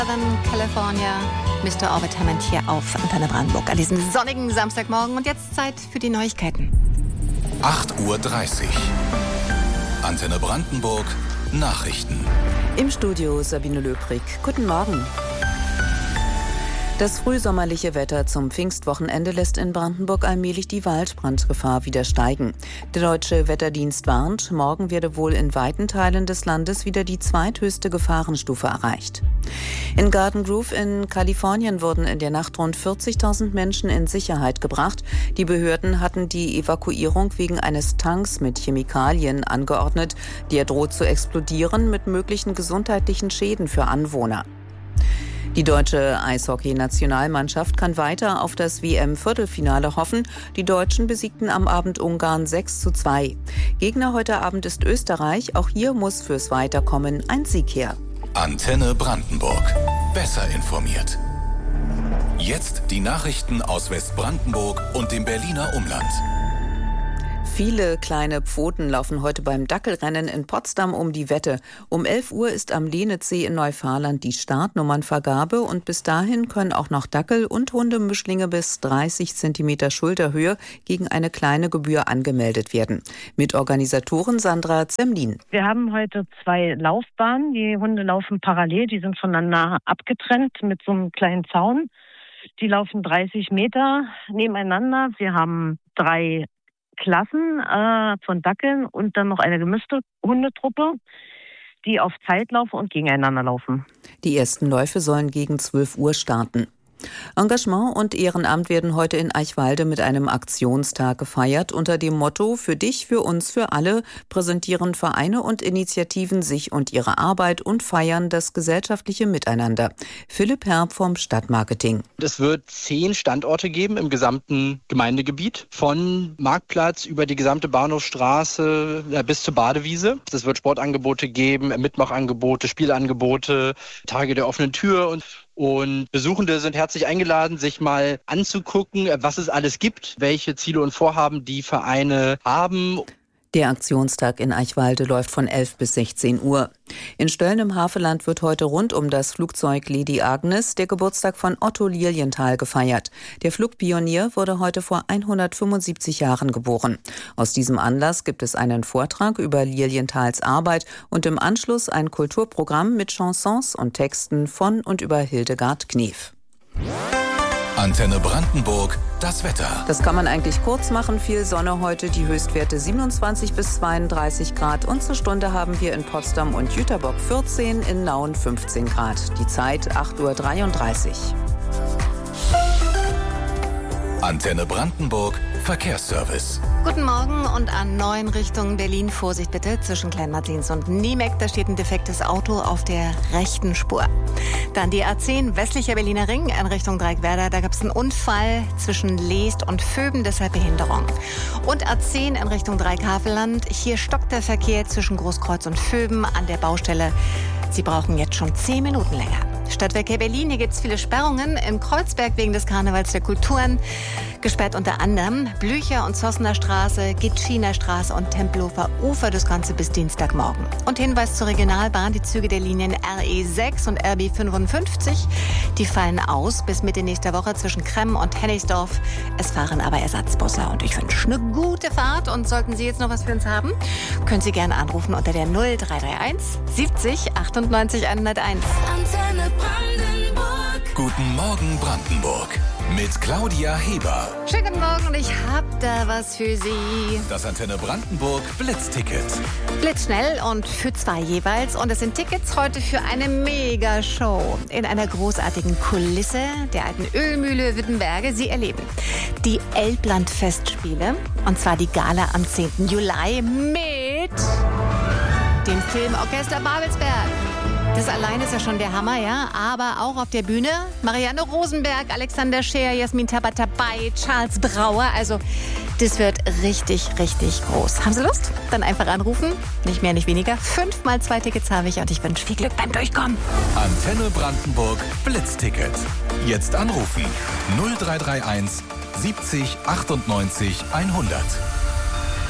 Southern California, Mr. Orbit Hammond hier auf Antenne Brandenburg an diesem sonnigen Samstagmorgen. Und jetzt Zeit für die Neuigkeiten. 8:30 Uhr. Antenne Brandenburg, Nachrichten. Im Studio Sabine Löbrig. Guten Morgen. Das frühsommerliche Wetter zum Pfingstwochenende lässt in Brandenburg allmählich die Waldbrandgefahr wieder steigen. Der Deutsche Wetterdienst warnt, morgen werde wohl in weiten Teilen des Landes wieder die zweithöchste Gefahrenstufe erreicht. In Garden Grove in Kalifornien wurden in der Nacht rund 40.000 Menschen in Sicherheit gebracht. Die Behörden hatten die Evakuierung wegen eines Tanks mit Chemikalien angeordnet. Der droht zu explodieren mit möglichen gesundheitlichen Schäden für Anwohner. Die deutsche Eishockey-Nationalmannschaft kann weiter auf das WM-Viertelfinale hoffen. Die Deutschen besiegten am Abend Ungarn 6:2. Gegner heute Abend ist Österreich. Auch hier muss fürs Weiterkommen ein Sieg her. Antenne Brandenburg. Besser informiert. Jetzt die Nachrichten aus Westbrandenburg und dem Berliner Umland. Viele kleine Pfoten laufen heute beim Dackelrennen in Potsdam um die Wette. Um 11 Uhr ist am Lenitzsee in Neufahrland die Startnummernvergabe und bis dahin können auch noch Dackel- und Hundemischlinge bis 30 cm Schulterhöhe gegen eine kleine Gebühr angemeldet werden. Mitorganisatorin Sandra Zemlin. Wir haben heute 2 Laufbahnen. Die Hunde laufen parallel, die sind voneinander abgetrennt mit so einem kleinen Zaun. Die laufen 30 Meter nebeneinander. Wir haben 3 Klassen von Dackeln und dann noch eine gemischte Hundetruppe, die auf Zeit laufen und gegeneinander laufen. Die ersten Läufe sollen gegen 12 Uhr starten. Engagement und Ehrenamt werden heute in Eichwalde mit einem Aktionstag gefeiert. Unter dem Motto „Für dich, für uns, für alle" präsentieren Vereine und Initiativen sich und ihre Arbeit und feiern das gesellschaftliche Miteinander. Philipp Herb vom Stadtmarketing. Es wird 10 Standorte geben im gesamten Gemeindegebiet, von Marktplatz über die gesamte Bahnhofstraße bis zur Badewiese. Es wird Sportangebote geben, Mitmachangebote, Spielangebote, Tage der offenen Tür und Besuchende sind herzlich eingeladen, sich mal anzugucken, was es alles gibt, welche Ziele und Vorhaben die Vereine haben. Der Aktionstag in Eichwalde läuft von 11 bis 16 Uhr. In Stölln im Havelland wird heute rund um das Flugzeug Lady Agnes der Geburtstag von Otto Lilienthal gefeiert. Der Flugpionier wurde heute vor 175 Jahren geboren. Aus diesem Anlass gibt es einen Vortrag über Lilienthals Arbeit und im Anschluss ein Kulturprogramm mit Chansons und Texten von und über Hildegard Knef. Antenne Brandenburg, das Wetter. Das kann man eigentlich kurz machen. Viel Sonne heute, die Höchstwerte 27 bis 32 Grad. Und zur Stunde haben wir in Potsdam und Jüterbock 14, in Nauen 15 Grad. Die Zeit 8:33 Uhr. Antenne Brandenburg, Verkehrsservice. Guten Morgen und an 9 Richtung Berlin. Vorsicht bitte zwischen Kleinmartins und Niemeck. Da steht ein defektes Auto auf der rechten Spur. Dann die A10 westlicher Berliner Ring in Richtung Dreieckwerder. Da gab es einen Unfall zwischen Leest und Vöben, deshalb Behinderung. Und A10 in Richtung Dreieck-Havelland. Hier stockt der Verkehr zwischen Großkreuz und Vöben an der Baustelle. Sie brauchen jetzt schon 10 Minuten länger. Stadtverkehr Berlin, hier gibt es viele Sperrungen. In Kreuzberg wegen des Karnevals der Kulturen. Gesperrt unter anderem Blücher- und Zossener Straße, Gitschiner Straße und Tempelhofer Ufer. Das Ganze bis Dienstagmorgen. Und Hinweis zur Regionalbahn. Die Züge der Linien RE6 und RB55, die fallen aus bis Mitte nächster Woche zwischen Kremm und Hennigsdorf. Es fahren aber Ersatzbusse. Und ich wünsche eine gute Fahrt. Und sollten Sie jetzt noch was für uns haben, können Sie gerne anrufen unter der 0331 70 98 101. Antenne Brandenburg. Guten Morgen Brandenburg. Mit Claudia Heber. Schönen guten Morgen und ich habe da was für Sie. Das Antenne Brandenburg Blitzticket. Blitzschnell und für 2 jeweils. Und es sind Tickets heute für eine Mega-Show in einer großartigen Kulisse der alten Ölmühle Wittenberge. Sie erleben die Elbland-Festspiele. Und zwar die Gala am 10. Juli mit dem Filmorchester Babelsberg. Das allein ist ja schon der Hammer, ja. Aber auch auf der Bühne Marianne Rosenberg, Alexander Scheer, Jasmin Tabatabai, Charles Brauer. Also das wird richtig, richtig groß. Haben Sie Lust? Dann einfach anrufen. Nicht mehr, nicht weniger. 5 mal 2 Tickets habe ich und ich wünsche viel Glück beim Durchkommen. Antenne Brandenburg Blitzticket. Jetzt anrufen. 0331 70 98 100.